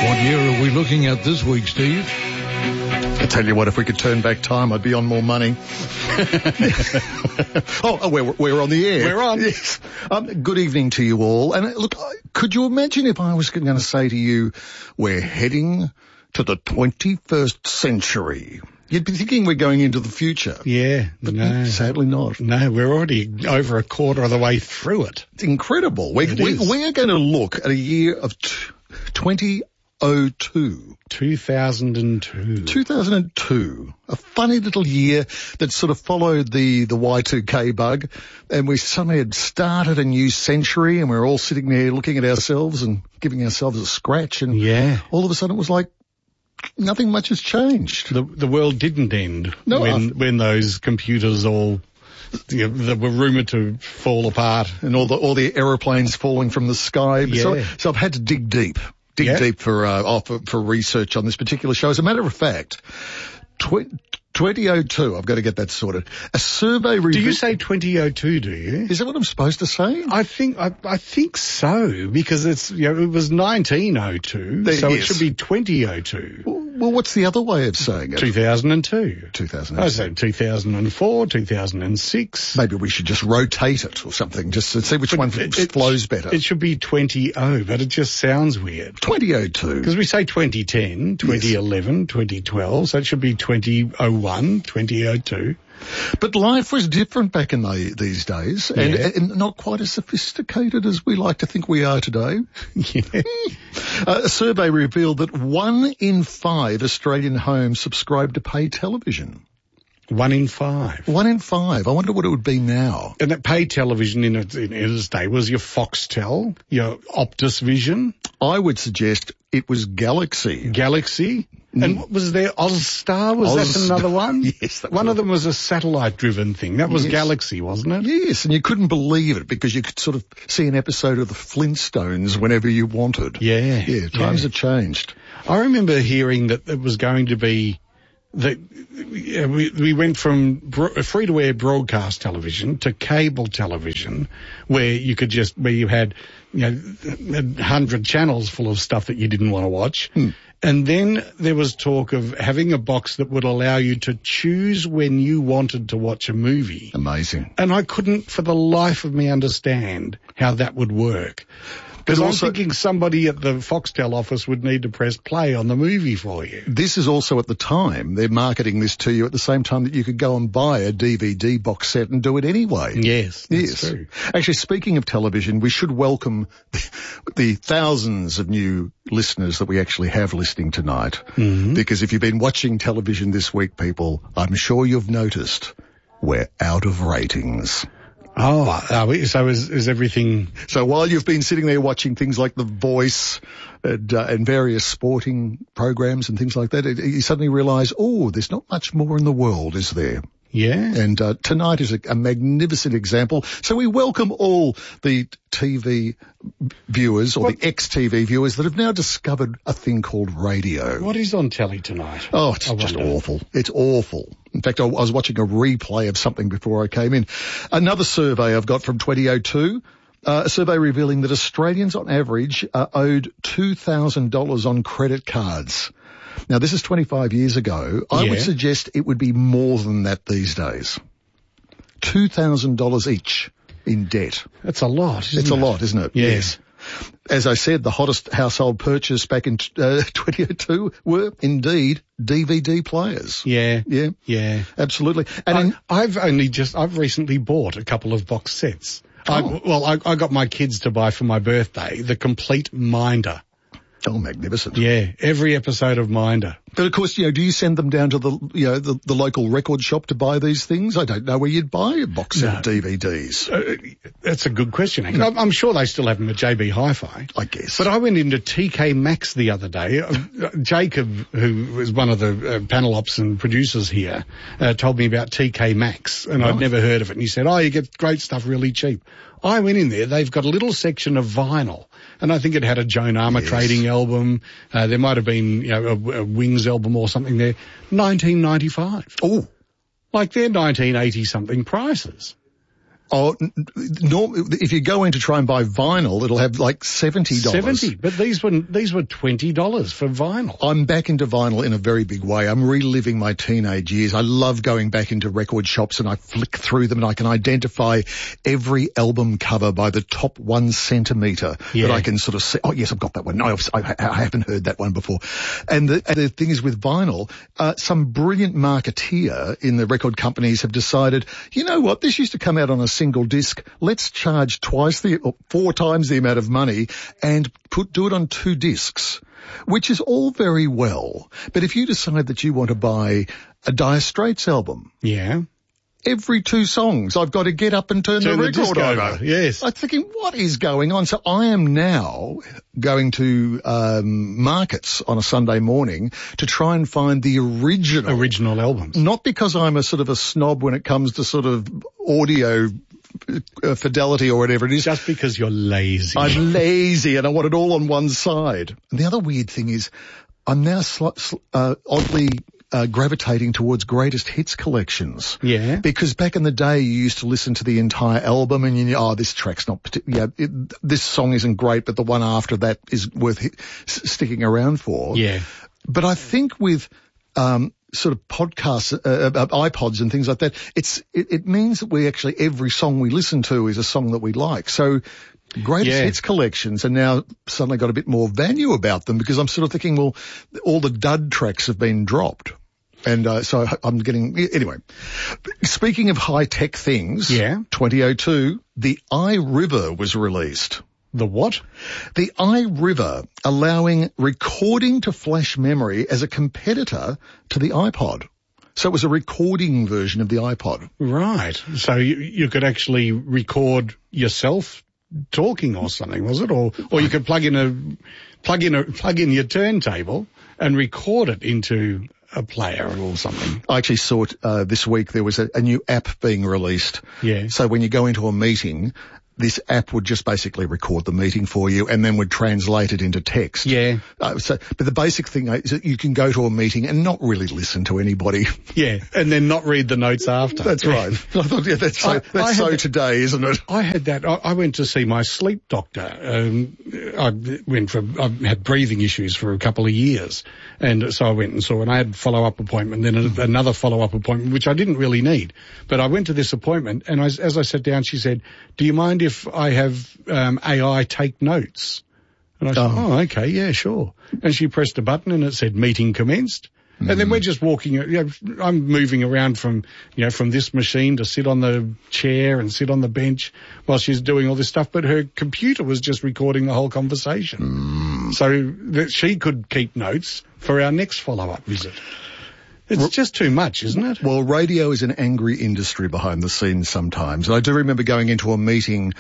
What year are we looking at this week, Steve? I tell you what, if we could turn back time, I'd be on more money. We're on the air. We're on. Yes. Good evening to you all. And look, could you imagine if I was going to say to you, we're heading to the 21st century? You'd be thinking we're going into the future. Yeah, but no. Sadly not. No, we're already over a quarter of the way through it. It's incredible. We're going to look at a year of 2002. 2002. 2002. A funny little year that sort of followed the Y2K bug, and we suddenly had started a new century, and we were all sitting there looking at ourselves and giving ourselves a scratch, and all of a sudden it was like nothing much has changed. The world didn't end when those computers all that were rumoured to fall apart, and all the aeroplanes falling from the sky. Yeah. So I've had to dig deep for research on this particular show. As a matter of fact, 2002, I've got to get that sorted. A survey Do you say 2002, do you? Is that what I'm supposed to say? I think so, because it was 1902, so it should be 2002. Well, what's the other way of saying it? 2002. 2002. I say 2004, 2006. Maybe we should just rotate it or something, just to see which one flows better. It should be 20, but it just sounds weird. 2002. Because we say 2010, 2011, 2012, so it should be 2001, 2002. But life was different back in these days, and not quite as sophisticated as we like to think we are today. Yeah. A survey revealed that 1 in 5 Australian homes subscribe to pay television. 1 in 5. 1 in 5. I wonder what it would be now. And that pay television in its day was your Foxtel, your Optus Vision. I would suggest it was Galaxy. Galaxy? And what was there? Ozstar? Was that another one? Yes. One of them was a satellite-driven thing. That was Galaxy, wasn't it? Yes, and you couldn't believe it because you could sort of see an episode of the Flintstones whenever you wanted. Yeah. Yeah, times have changed. I remember hearing that it was going to be that we went from free-to-air broadcast television to cable television, where you had 100 channels full of stuff that you didn't want to watch. And then there was talk of having a box that would allow you to choose when you wanted to watch a movie. Amazing. And I couldn't for the life of me understand how that would work. Because I'm thinking somebody at the Foxtel office would need to press play on the movie for you. This is also at the time. They're marketing this to you at the same time that you could go and buy a DVD box set and do it anyway. Yes, that's true. Actually, speaking of television, we should welcome the thousands of new listeners that we actually have listening tonight. Mm-hmm. Because if you've been watching television this week, people, I'm sure you've noticed we're out of ratings. Oh, so is everything... So while you've been sitting there watching things like The Voice and various sporting programs and things like that, you suddenly realise, there's not much more in the world, is there? Yeah. And tonight is a magnificent example. So we welcome all the TV viewers or the ex-TV viewers that have now discovered a thing called radio. What is on telly tonight? Oh, it's just awful. It's awful. In fact, I was watching a replay of something before I came in. Another survey I've got from 2002. A survey revealing that Australians on average are owed $2,000 on credit cards. Now, this is 25 years ago. I would suggest it would be more than that these days. $2,000 each in debt. That's a lot, isn't it? It's a lot, isn't it? Yeah. Yes. As I said, the hottest household purchase back in 2002 were indeed DVD players. Yeah. Yeah. Yeah. Absolutely. And I've recently bought a couple of box sets. I got my kids to buy for my birthday the complete Minder. Oh, magnificent. Yeah, every episode of Minder. But of course, do you send them down to the local record shop to buy these things? I don't know where you'd buy a box set of DVDs. That's a good question. I'm sure they still have them at JB Hi-Fi. I guess. But I went into TK Maxx the other day. Jacob, who was one of the panel ops and producers here, told me about TK Maxx, and I'd never heard of it. And he said, you get great stuff really cheap. I went in there. They've got a little section of vinyl, and I think it had a Joan Armatrading album. There might have been a Wings album or something there. $19.95. Oh, like they're 1980 something prices. Oh, if you go in to try and buy vinyl, it'll have like $70. $70, but these were $20 for vinyl. I'm back into vinyl in a very big way. I'm reliving my teenage years. I love going back into record shops and I flick through them and I can identify every album cover by the top 1 centimetre that I can sort of see. Oh, yes, I've got that one. No, I haven't heard that one before. And the thing is with vinyl, some brilliant marketeer in the record companies have decided, you know what, this used to come out on a single disc. Let's charge 4 times the amount of money and do it on 2 discs, which is all very well. But if you decide that you want to buy a Dire Straits album, every 2 songs I've got to get up and turn the record over. Yes. I'm thinking, what is going on? So I am now going to markets on a Sunday morning to try and find the original albums. Not because I'm a sort of a snob when it comes to sort of audio fidelity or whatever it is. Just because you're lazy. I'm lazy and I want it all on one side. And the other weird thing is I'm now oddly gravitating towards greatest hits collections. Yeah. Because back in the day you used to listen to the entire album and you knew, this track's not this song isn't great, but the one after that is worth sticking around for. Yeah. But I think with sort of podcasts, iPods and things like that, it means that we actually, every song we listen to is a song that we like. So greatest hits collections are now suddenly got a bit more value about them because I'm sort of thinking, well, all the dud tracks have been dropped. And so I'm getting, anyway, speaking of high-tech things, 2002, the iRiver was released. The what? The iRiver, allowing recording to flash memory as a competitor to the iPod. So it was a recording version of the iPod. Right. So you could actually record yourself talking or something, was it? Or you could plug in your turntable and record it into a player or something. I actually saw it this week. There was a new app being released. Yeah. So when you go into a meeting, this app would just basically record the meeting for you and then would translate it into text. Yeah. But the basic thing is that you can go to a meeting and not really listen to anybody. Yeah, and then not read the notes after. That's right. I thought, that's so today, isn't it? I had that. I went to see my sleep doctor. I had breathing issues for a couple of years. And so I went and saw, and I had a follow-up appointment, then another follow-up appointment, which I didn't really need. But I went to this appointment, and as I sat down, she said, "Do you mind if I have AI take notes?" And I said, "Oh, okay, yeah, sure." And she pressed a button, and it said, "Meeting commenced." Mm. And then we're just walking, I'm moving around from this machine to sit on the chair and sit on the bench while she's doing all this stuff. But her computer was just recording the whole conversation. So that she could keep notes for our next follow-up visit. It's just too much, isn't it? Well, radio is an angry industry behind the scenes sometimes. I do remember going into a meeting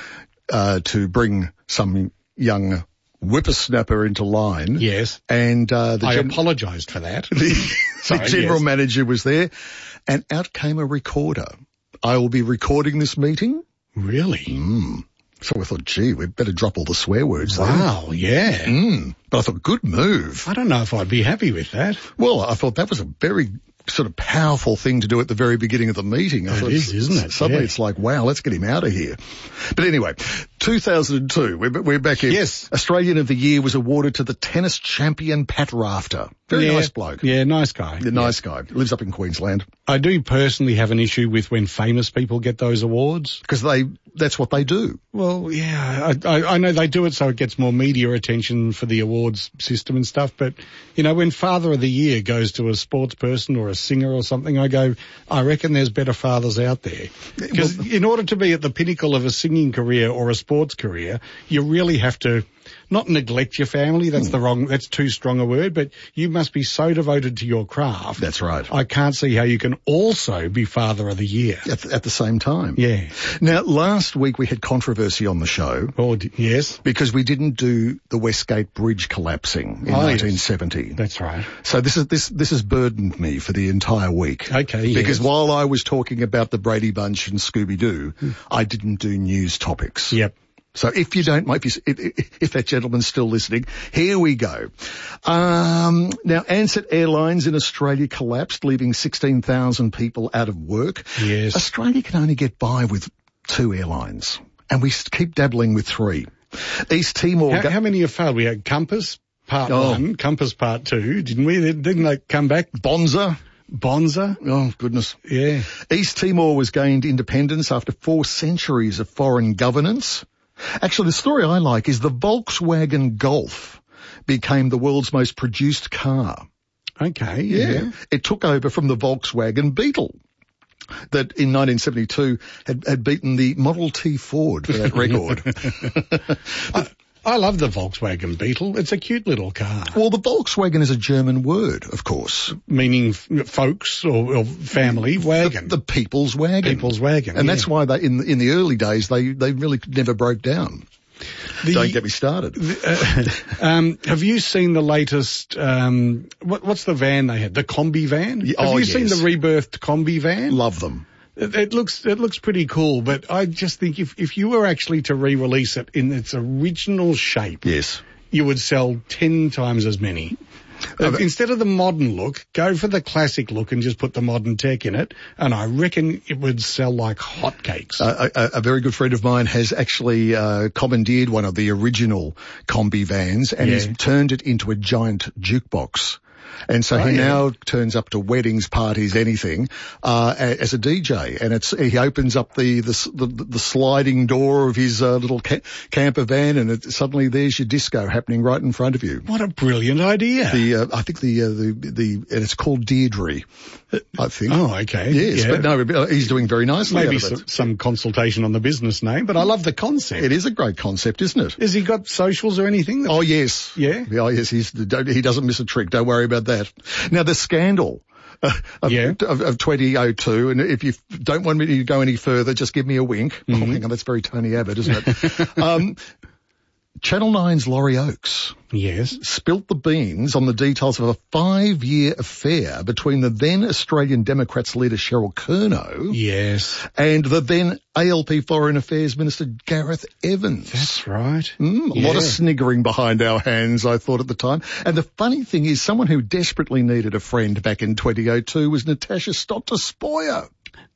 to bring some young whippersnapper into line. Yes. And I apologised for that. The general manager was there, and out came a recorder. I will be recording this meeting. Really? So I thought, gee, we'd better drop all the swear words there. Wow, yeah. But I thought, good move. I don't know if I'd be happy with that. Well, I thought that was a very sort of powerful thing to do at the very beginning of the meeting. It is, isn't it? Suddenly it's like, wow, let's get him out of here. But anyway, 2002, we're back here. Yes. Australian of the Year was awarded to the tennis champion Pat Rafter. Very nice bloke. Yeah, nice guy. Nice guy. Lives up in Queensland. I do personally have an issue with when famous people get those awards. Because that's what they do. Well, yeah, I know they do it so it gets more media attention for the awards system and stuff, but, when Father of the Year goes to a sports person or a singer or something, I reckon there's better fathers out there. Because in order to be at the pinnacle of a singing career or a sports career, you really have to not neglect your family, that's too strong a word, but you must be so devoted to your craft. That's right. I can't see how you can also be Father of the Year. At the same time. Yeah. Now, last week we had controversy on the show. Oh, yes. Because we didn't do the Westgate Bridge collapsing in 1970. Yes. That's right. So this has burdened me for the entire week. Okay, yes. Because while I was talking about the Brady Bunch and Scooby-Doo, I didn't do news topics. Yep. So if you don't, if that gentleman's still listening, here we go. Now, Ansett Airlines in Australia collapsed, leaving 16,000 people out of work. Yes. Australia can only get by with 2 airlines, and we keep dabbling with 3. East Timor. How many have failed? We had Compass Part 1, Compass Part 2, didn't we? Didn't they come back? Bonza. Oh, goodness. Yeah. East Timor was gained independence after 4 centuries of foreign governance. Actually, the story I like is the Volkswagen Golf became the world's most produced car. Okay, yeah. It took over from the Volkswagen Beetle that in 1972 had beaten the Model T Ford for that record. I love the Volkswagen Beetle. It's a cute little car. Well, the Volkswagen is a German word, of course. Meaning folks or family wagon. The people's wagon. People's wagon, and that's why they, in the early days, they really never broke down. Don't get me started. Have you seen the latest, what's the van they had? The Combi van? Have you seen the rebirthed Combi van? Love them. It looks pretty cool, but I just think if you were actually to re-release it in its original shape, yes, you would sell 10 times as many. Instead of the modern look, go for the classic look and just put the modern tech in it, and I reckon it would sell like hotcakes. A very good friend of mine has actually commandeered one of the original Combi vans and has turned it into a giant jukebox. And so he now turns up to weddings, parties, anything, as a DJ. And he opens up the sliding door of his little camper van, and suddenly there's your disco happening right in front of you. What a brilliant idea! I think and it's called Deirdre, I think. Oh, okay. Yes, but no, he's doing very nicely. Maybe some consultation on the business name, but I love the concept. It is a great concept, isn't it? Has he got socials or anything? Oh, yes. Yeah? Oh, yes. He doesn't miss a trick. Don't worry about that. Now, the scandal of 2002, and if you don't want me to go any further, just give me a wink. Mm-hmm. Oh, hang on, that's very Tony Abbott, isn't it? Channel 9's Laurie Oakes spilt the beans on the details of a 5-year affair between the then Australian Democrats leader Cheryl Curnow and the then ALP Foreign Affairs Minister Gareth Evans. That's right. A lot of sniggering behind our hands, I thought at the time. And the funny thing is, someone who desperately needed a friend back in 2002 was Natasha Stott-Despoja.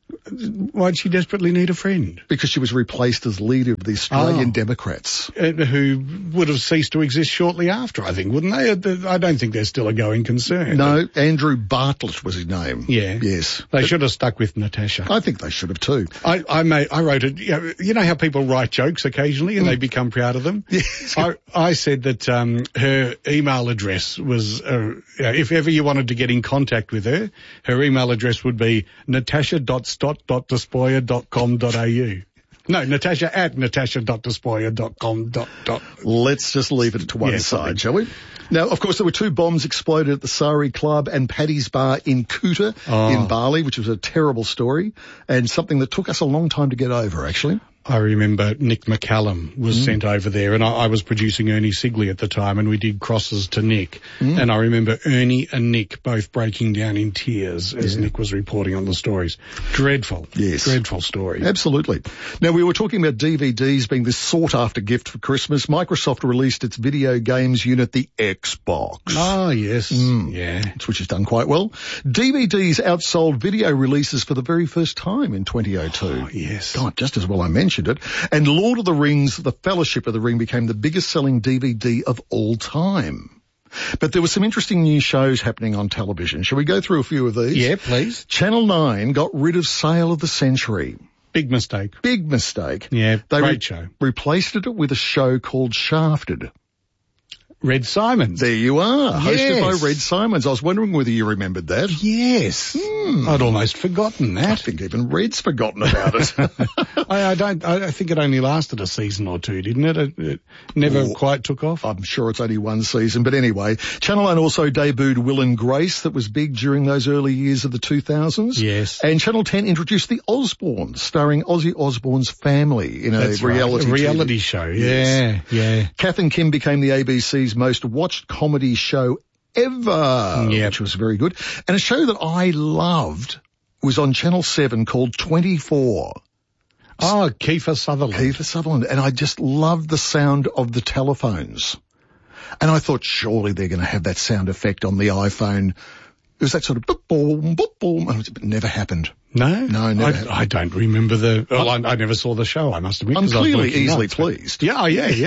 Why'd she desperately need a friend? Because she was replaced as leader of the Australian Democrats. Who would have ceased to exist shortly after, I think, wouldn't they? I don't think they're still a going concern. No, Andrew Bartlett was his name. Yeah. Yes. They should have stuck with Natasha. I think they should have too. I wrote it, you know how people write jokes occasionally and they become proud of them? Yes. I said that her email address was, if ever you wanted to get in contact with her email address would be natasha.stott.despoja.com.au. No, Natasha at natasha.despoja.com. Let's just leave it to one side, shall we? Now, of course, there were 2 bombs exploded at the Sari Club and Paddy's Bar in Kuta in Bali, which was a terrible story and something that took us a long time to get over, actually. I remember Nick McCallum was sent over there, and I was producing Ernie Sigley at the time, and we did crosses to Nick. And I remember Ernie and Nick both breaking down in tears as Nick was reporting on the stories. Dreadful. Yes. Dreadful story. Absolutely. Now, we were talking about DVDs being this sought-after gift for Christmas. Microsoft released its video games unit, the Xbox. Oh, yes. Yeah. Which has done quite well. DVDs outsold video releases for the very first time in 2002. Oh, yes. God, just as well I mentioned it. And Lord of the Rings, The Fellowship of the Ring became the biggest selling DVD of all time. But there were some interesting new shows happening on television. Shall we go through a few of these? Yeah, please. Channel 9 got rid of Sale of the Century. Big mistake. Big mistake. Yeah, great show. Replaced it with a show called Shafted. Red Simons. There you are, hosted by Red Simons. I was wondering whether you remembered that. Yes. I'd almost forgotten that. I think even Red's forgotten about it. I think it only lasted a season or two, didn't it? It never quite took off. I'm sure it's only one season, but anyway. Channel 9 also debuted Will and Grace, that was big during those early years of the 2000s. Yes. And Channel 10 introduced The Osbournes, starring Ozzy Osbourne's family in a reality show. Yeah. Kath and Kim became the ABC's most watched comedy show ever, which was very good. And a show that I loved was on Channel 7 called 24. Oh, Kiefer Sutherland. And I just loved the sound of the telephones. And I thought, surely they're going to have that sound effect on the iPhone It was that sort of boop, boom, boop, boom. It never happened. No? No, never. I don't remember I never saw the show, I must admit. I'm clearly easily pleased. Yeah.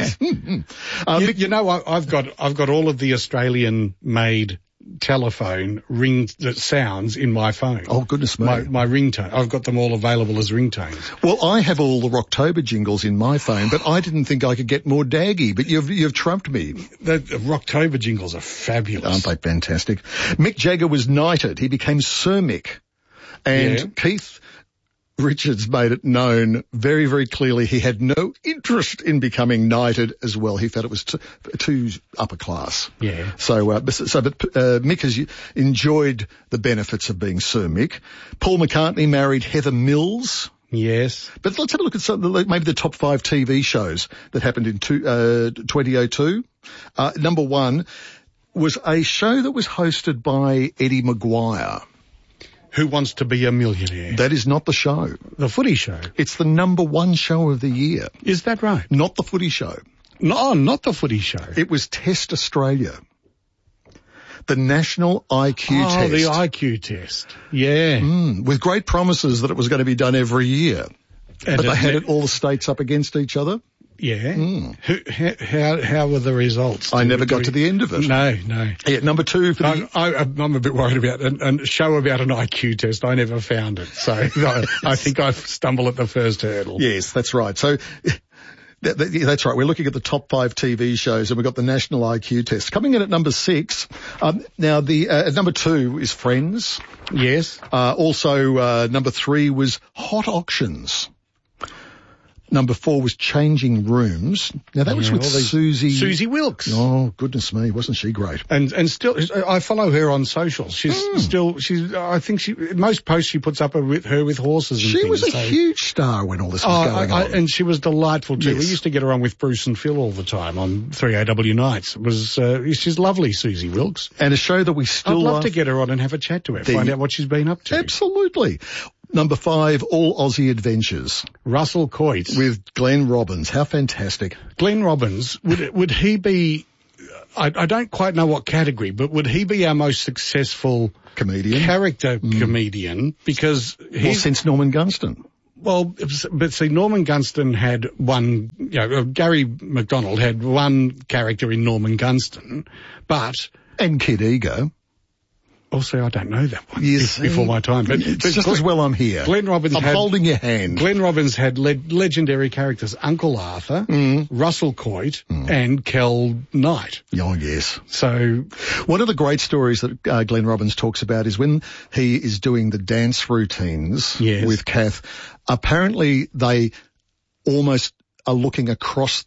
You know, I've got all of the Australian-made telephone ring that sounds in my phone. Oh, goodness me. My ringtone. I've got them all available as ringtones. Well, I have all the Rocktober jingles in my phone, but I didn't think I could get more daggy, but you've trumped me. The Rocktober jingles are fabulous. Aren't they fantastic? Mick Jagger was knighted. He became Sir Mick. And Keith Richards made it known very, very clearly he had no interest in becoming knighted as well. He felt it was too upper class. Yeah. But Mick has enjoyed the benefits of being Sir Mick. Paul McCartney married Heather Mills. Yes. But let's have a look at maybe the top 5 TV shows that happened in 2002. Number 1 was a show that was hosted by Eddie Maguire. Who Wants to Be a Millionaire? That is not the show. The Footy Show? It's the number 1 show of the year. Is that right? Not the Footy Show. No, not the Footy Show. It was Test Australia. The National IQ Test. Oh, the IQ test. Yeah. With great promises that it was going to be done every year. But they had all the states up against each other. Yeah. How were the results? I never got to the end of it. No. Yeah, number 2 for I'm a bit worried about a show about an IQ test. I never found it. So I think I've stumbled at the first hurdle. Yes, that's right. So that's right. We're looking at the top 5 TV shows, and we've got the National IQ Test. Coming in at number 6. Now, at number 2 is Friends. Yes. Also, number 3 was Hot Auctions. Number 4 was Changing Rooms. Now that was with Susie Wilkes. Oh, goodness me, wasn't she great? And still, I follow her on socials. I think most posts she puts up are with her with horses and she things. Was a huge star when all this was going on. And she was delightful too. Yes. We used to get her on with Bruce and Phil all the time on 3AW nights. It was, she's lovely, Susie Wilkes. And a show that we still I'd love to get her on and have a chat to her, find out what she's been up to. Absolutely. Number 5, All Aussie Adventures. Russell Coight. With Glenn Robbins. How fantastic. Glenn Robbins, would he be, I don't quite know what category, but would he be our most successful comedian? Comedian? Because since Norman Gunston. Well, but see, Norman Gunston had one, Gary McDonald had one character in Norman Gunston, but... And Kid Ego. Also, I don't know that one. Yes, before my time. But just as well I'm here. Glenn Robbins I'm holding your hand. Glenn Robbins had legendary characters, Uncle Arthur, Russell Coight, and Kel Knight. Oh, yes. So... One of the great stories that Glenn Robbins talks about is when he is doing the dance routines with Kath, apparently they almost are looking across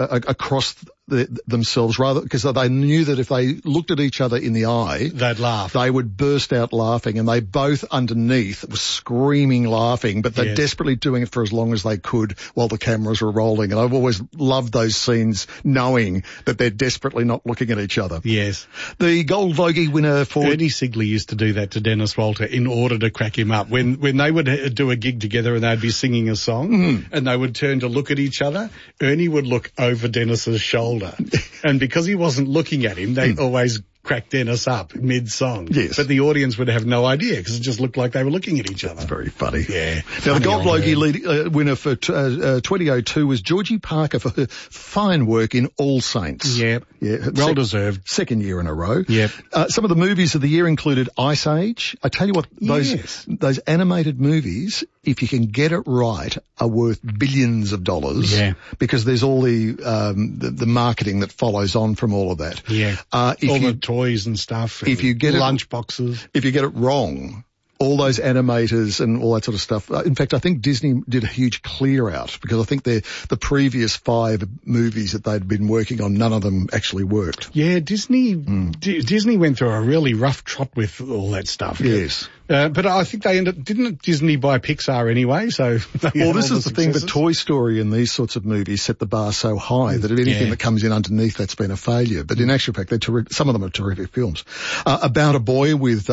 themselves rather, because they knew that if they looked at each other in the eye, they'd laugh. They would burst out laughing, and they both underneath were screaming laughing, but they're desperately doing it for as long as they could while the cameras were rolling. And I've always loved those scenes knowing that they're desperately not looking at each other. Yes. The Gold Vogie winner for... Ernie Sigley used to do that to Dennis Walter in order to crack him up. When they would do a gig together and they'd be singing a song and they would turn to look at each other, Ernie would look over Dennis's shoulder. And because he wasn't looking at him, they always cracked Dennis up mid-song. Yes. But the audience would have no idea because it just looked like they were looking at each other. That's very funny. Yeah. Now, the Gold Logie winner for 2002 was Georgie Parker for her fine work in All Saints. Yep. Yeah. Well deserved. Second year in a row. Yep. Some of the movies of the year included Ice Age. I tell you what, those animated movies, if you can get it right, are worth billions of dollars. Yeah. Because there's all the marketing that follows on from all of that. Yeah. The toys and stuff. If you get lunch boxes. If you get it wrong, all those animators and all that sort of stuff. In fact, I think Disney did a huge clear out because I think the previous 5 movies that they'd been working on, none of them actually worked. Yeah, Disney went through a really rough trot with all that stuff. Yes. But I think didn't Disney buy Pixar anyway? So this is the thing, but Toy Story and these sorts of movies set the bar so high that if anything that comes in underneath that's been a failure. But in actual fact, some of them are terrific films. About a Boy with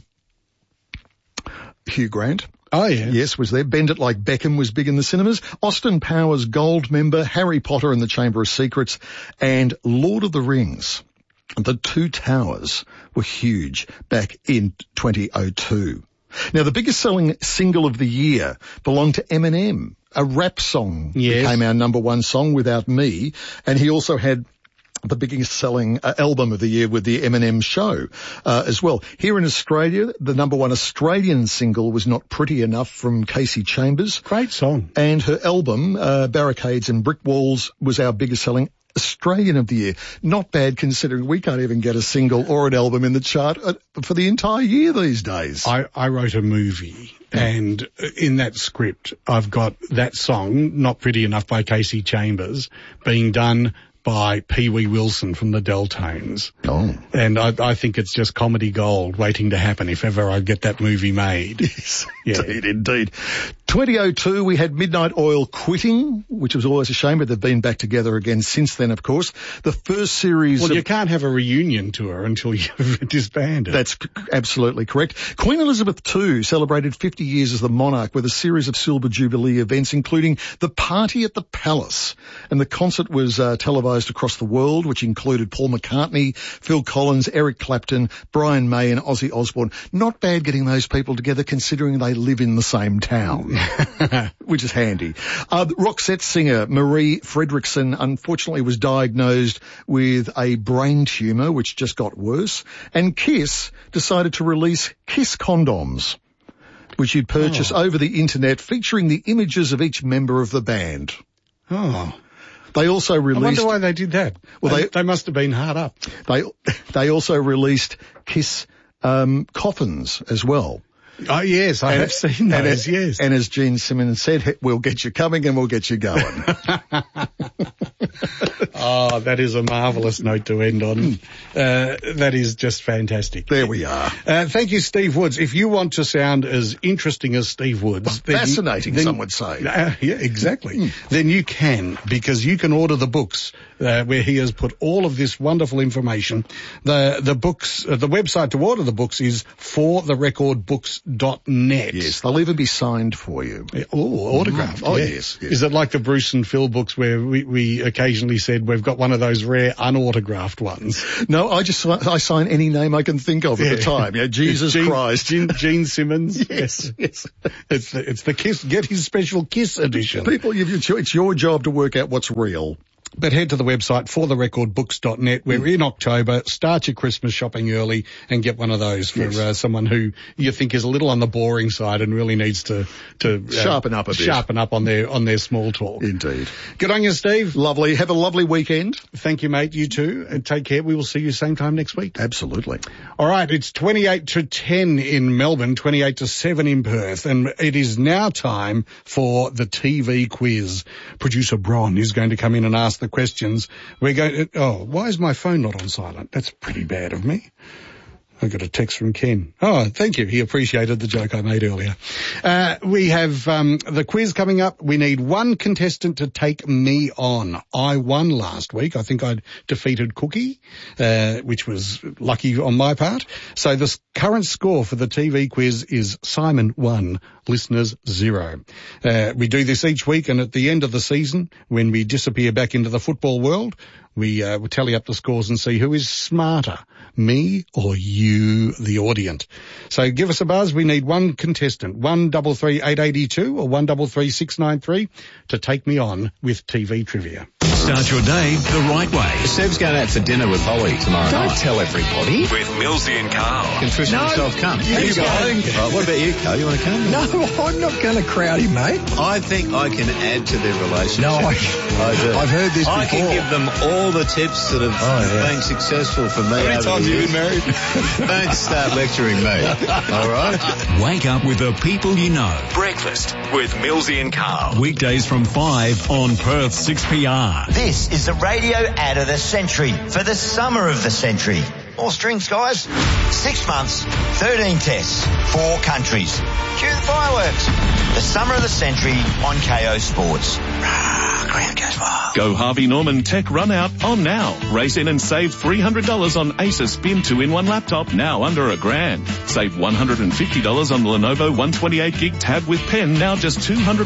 Hugh Grant. Oh, yeah. Yes, was there. Bend It Like Beckham was big in the cinemas. Austin Powers Gold Member, Harry Potter and the Chamber of Secrets, and Lord of the Rings. The Two Towers were huge back in 2002. Now, the biggest selling single of the year belonged to Eminem. A rap song became our number one song, Without Me, and he also had the biggest selling album of the year with the Eminem Show as well. Here in Australia, the number one Australian single was Not Pretty Enough from Casey Chambers. Great song. And her album, Barricades and Brick Walls, was our biggest selling Australian of the year. Not bad considering we can't even get a single or an album in the chart for the entire year these days. I wrote a movie, and in that script I've got that song, Not Pretty Enough by Casey Chambers, being done by Pee Wee Wilson from the Deltones. Oh. And I think it's just comedy gold waiting to happen if ever I get that movie made. Yes, indeed. 2002, we had Midnight Oil quitting, which was always a shame, but they've been back together again since then, of course. The first series... Well, you can't have a reunion tour until you've disbanded. That's absolutely correct. Queen Elizabeth II celebrated 50 years as the monarch with a series of Silver Jubilee events, including the Party at the Palace. And the concert was televised across the world, which included Paul McCartney, Phil Collins, Eric Clapton, Brian May and Ozzy Osbourne. Not bad getting those people together considering they live in the same town, which is handy. Roxette singer Marie Fredriksson unfortunately was diagnosed with a brain tumour, which just got worse. And Kiss decided to release Kiss condoms, which you'd purchase over the internet, featuring the images of each member of the band. Oh. They also released... I wonder why they did that. Well, they must have been hard up. They also released Kiss coffins as well. Oh, yes, I have seen those, yes. And as Gene Simmons said, we'll get you coming and we'll get you going. Oh, that is a marvellous note to end on. That is just fantastic. There we are. Thank you, Steve Woods. If you want to sound as interesting as Steve Woods... Fascinating, some would say. Yeah, exactly. Then you can, because you can order the books where he has put all of this wonderful information. The books, the website to order the books is fortherecordbooks.net. Yes, they'll even be signed for you. Oh, autographed. Oh, yes. Is it like the Bruce and Phil books where we occasionally said we've got one of those rare unautographed ones? No, I sign any name I can think of at the time. Yeah, Jesus Christ. Gene Simmons. Yes. It's the Kiss, get his special Kiss edition. People, it's your job to work out what's real. But head to the website fortherecordbooks.net. We're in October. Start your Christmas shopping early and get one of those for someone who you think is a little on the boring side and really needs to sharpen up a bit. Sharpen up on their small talk. Indeed. Good on you, Steve. Lovely. Have a lovely weekend. Thank you, mate. You too. And take care. We will see you same time next week. Absolutely. All right. It's 28 to 10 in Melbourne, 28 to 7 in Perth, and it is now time for the TV quiz. Producer Bron is going to come in and ask the questions. We're going to, why is my phone not on silent? That's pretty bad of me. I got a text from Ken. Oh, thank you. He appreciated the joke I made earlier. We have the quiz coming up. We need one contestant to take me on. I won last week. I think I defeated Cookie, which was lucky on my part. So the current score for the TV quiz is Simon 1, listeners 0. We do this each week, and at the end of the season, when we disappear back into the football world, we tally up the scores and see who is smarter, me or you, the audience. So give us a buzz. We need one contestant, 133-882 or 133-693 to take me on with TV trivia. Start your day the right way. Seb's going out for dinner with Holly tomorrow night. Don't tell everybody. With Millsy and Carl. Can Tristan himself come? He's going. What about you, Carl? You want to come? No, I'm not going to crowd him, mate. I think I can add to their relationship. No, I do. I've heard this before. I can give them all the tips that have been successful for me. How many times have you been married? Don't start lecturing me. All right? Wake up with the people you know. Breakfast with Millsy and Carl. Weekdays from 5 on Perth 6PR. This is the radio ad of the century for the summer of the century. More strings, guys. 6 months, 13 tests, 4 countries. Cue the fireworks. The summer of the century on KO Sports. ground goes wild. Go Harvey Norman Tech Run Out on now. Race in and save $300 on Acer Spin 2-in-1 laptop, now under $1,000. Save $150 on Lenovo 128GB tab with pen, now just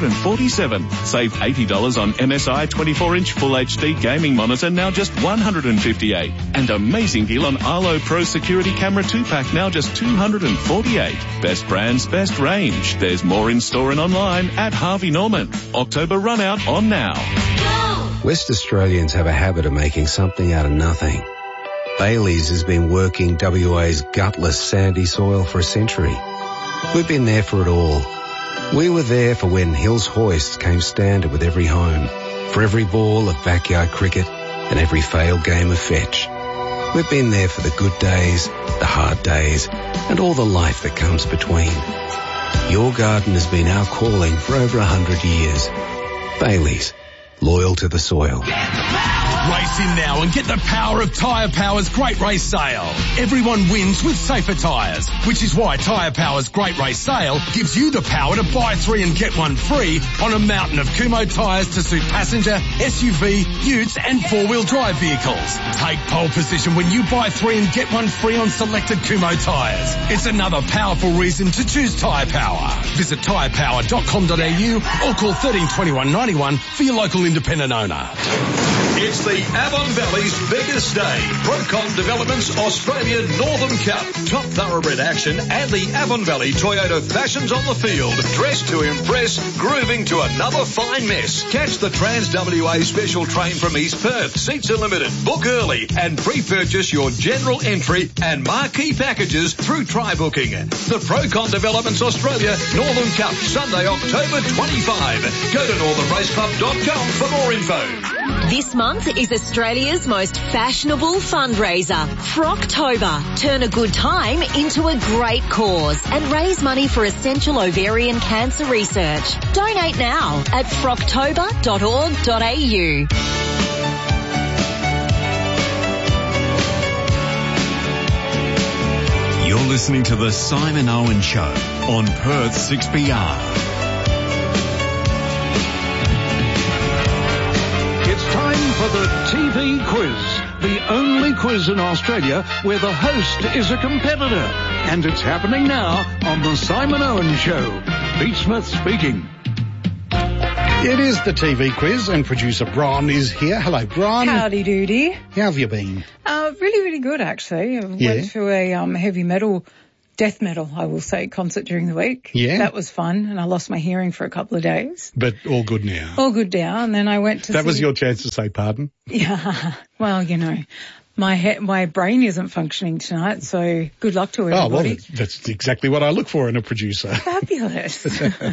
$247. Save $80 on MSI 24-inch Full HD gaming monitor, now just $158. And amazing deal on Arlo Pro Security Camera 2-pack, now just $248. Best brands, best range. There's more in store and online at Harvey Norman. October Run Out on now. West Australians have a habit of making something out of nothing. Bailey's has been working WA's gutless, sandy soil for a century. We've been there for it all. We were there for when Hills Hoist came standard with every home, for every ball of backyard cricket and every failed game of fetch. We've been there for the good days, the hard days, and all the life that comes between. Your garden has been our calling for over 100 years. Bailey's, loyal to the soil. Race in now and get the power of Tyre Power's Great Race Sale. Everyone wins with safer tyres, which is why Tyre Power's Great Race Sale gives you the power to buy 3 and get 1 free on a mountain of Kumho tyres to suit passenger, SUV, utes and 4-wheel drive vehicles. Take pole position when you buy 3 and get 1 free on selected Kumho tyres. It's another powerful reason to choose Tyre Power. Visit tyrepower.com.au or call 13 21 91 for your local independent owner. It's the Avon Valley's biggest day. Procon Developments Australia Northern Cup. Top thoroughbred action and the Avon Valley Toyota fashions on the field. Dressed to impress, grooving to another fine mess. Catch the Trans WA special train from East Perth. Seats are limited. Book early and pre-purchase your general entry and marquee packages through try-booking. The Procon Developments Australia Northern Cup, Sunday, October 25. Go to northernraceclub.com for more info. This month is Australia's most fashionable fundraiser, Frocktober. Turn a good time into a great cause and raise money for essential ovarian cancer research. Donate now at frocktober.org.au. You're listening to The Simon Owen Show on Perth 6PR. Time for the TV quiz, the only quiz in Australia where the host is a competitor. And it's happening now on The Simon Owen Show. Pete Smith speaking. It is the TV quiz and producer Bron is here. Hello, Bron. Howdy doody. How have you been? Really, really good actually. I went to a heavy metal, death metal, I will say, concert during the week. Yeah. That was fun, and I lost my hearing for a couple of days. But all good now. All good now, and then I went to That was your chance to say pardon? Yeah. Well, you know, my brain isn't functioning tonight, so good luck to everybody. Oh, well, that's exactly what I look for in a producer. Fabulous.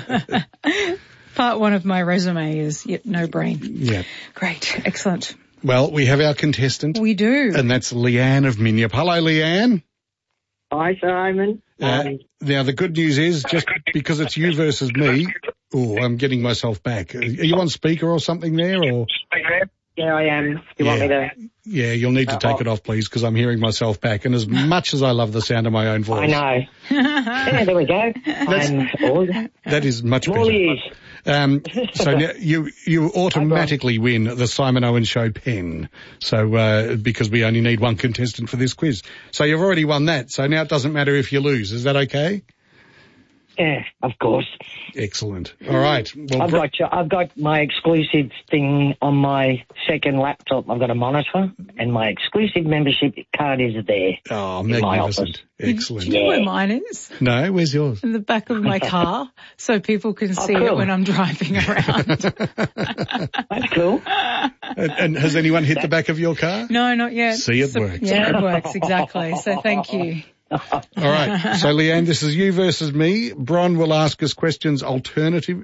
Part 1 of my resume is no brain. Yeah. Great. Excellent. Well, we have our contestant. We do. And that's Leanne of Minyip. Hello, Leanne. Hi, Simon. Now, the good news is, just because it's you versus me, I'm getting myself back. Are you on speaker or something there? Or? Yeah, I am. You want me to? Yeah, you'll need to take it off, please, because I'm hearing myself back. And as much as I love the sound of my own voice. I know. Yeah, there we go. That is much better. So now you automatically win the Simon Owen Show pen. So, because we only need one contestant for this quiz. So you've already won that. So now it doesn't matter if you lose. Is that okay? Yeah, of course. Excellent. All right. Well, I've got my exclusive thing on my second laptop. I've got a monitor, and my exclusive membership card is there. Oh, magnificent. Excellent. Do you know where mine is? No, where's yours? In the back of my car, so people can see it when I'm driving around. That's cool. And has anyone hit the back of your car? No, not yet. See, it works. Yeah, it works, exactly. So thank you. All right. So, Leanne, this is you versus me. Bron will ask us questions alternately,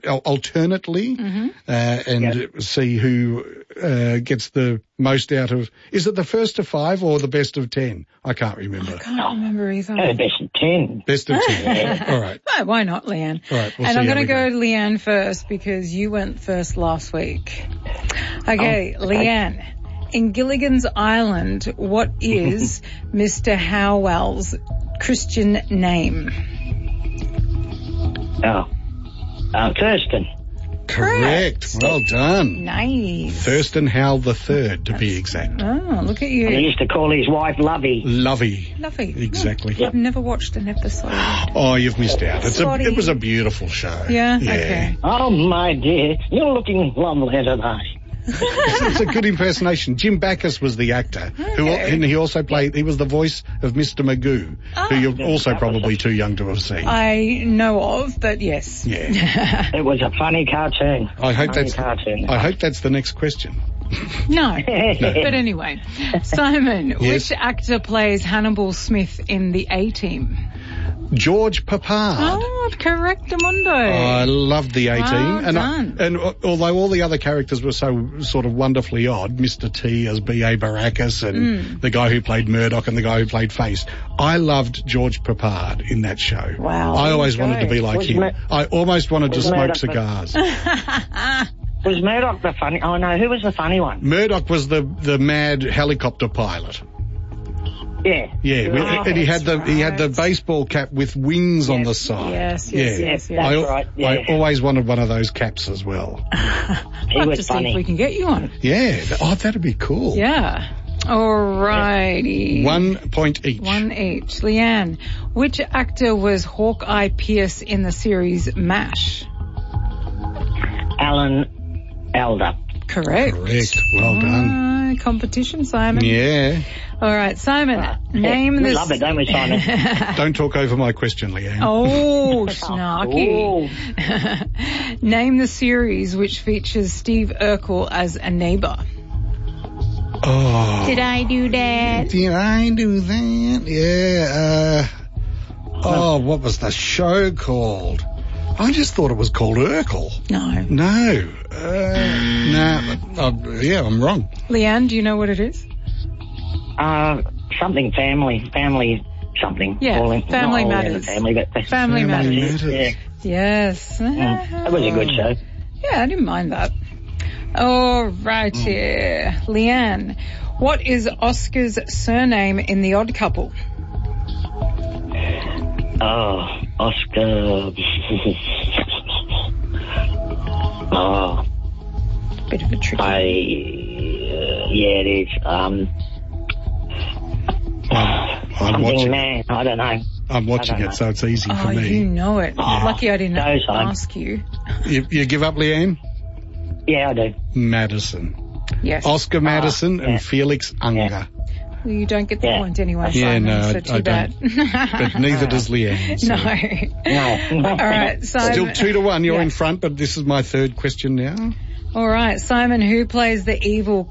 and see who gets the most out of. Is it the first of 5 or the best of 10? I can't remember. I can't remember either. Best of 10. Best of 10. All right. No, why not, Leanne? All right. And I'm going to go to Leanne first because you went first last week. Okay, Leanne. In Gilligan's Island, what is Mr. Howell's Christian name? Thurston. Correct. Well done. Nice. Thurston Howell III, to be exact. Oh, look at you. And he used to call his wife Lovey. Lovey. Oh, Exactly. I've never watched an episode. Oh, you've missed out. Sorry. It was a beautiful show. Yeah? Okay. Oh, my dear, you're looking lovely today. It's a good impersonation. Jim Backus was the actor, and he also played. He was the voice of Mr. Magoo, who you're also probably too young to have seen. I know of, but yes. Yeah. It was a funny cartoon. I hope that's the next question. No. But anyway, Simon, Yes? which actor plays Hannibal Smith in the A-Team? George Papard. Oh, correct, Amundo. I loved the A-Team. Well done. And although all the other characters were so sort of wonderfully odd, Mr. T as B.A. Baracus and the guy who played Murdoch and the guy who played Face, I loved George Papard in that show. Wow. I always wanted to be like Was him. I almost wanted to smoke Murdoch cigars. Was Murdoch the funny? Oh, no, who was the funny one? Murdoch was the mad helicopter pilot. Yeah. Yeah, and he had the baseball cap with wings on the side. Yes, that's right. Yeah. I always wanted one of those caps as well. He I'll have was to see funny. if we can get you one. Yeah. Oh, that'd be cool. Yeah. Alrighty. 1 point each. One each. Leanne, which actor was Hawkeye Pierce in the series MASH? Alan Alda. Correct. Well done. Competition, Simon. Yeah. All right, Simon, name We the... love it, don't we, Simon? Don't talk over my question, Leanne. Oh, snarky. Name the series which features Steve Urkel as a neighbour. Oh. Did I do that? Did I do that? Yeah. What was the show called? I just thought it was called Urkel. No. No. Yeah, I'm wrong. Leanne, do you know what it is? Something family something. Yeah, All in, Family not all in Matters. the family, but Family Matters. Yeah. Yes. It was a good show. Yeah, I didn't mind that. All right, Leanne, what is Oscar's surname in The Odd Couple? Oh, Oscar. Bit of a tricky. Yeah, it is. I'm watching. Man, I don't know. I'm watching it, so it's easy for me. You know it. Lucky I didn't no, son. ask you. You give up, Leanne? Yeah, I do. Madison. Yes. Oscar Madison and Felix Unger. Well, you don't get the point anyway, Yeah, Simon, no, so too I bad. don't. But neither does Leanne. So. No. All right, Simon. Still 2-1, you're in front, but this is my third question now. All right, Simon, who plays the evil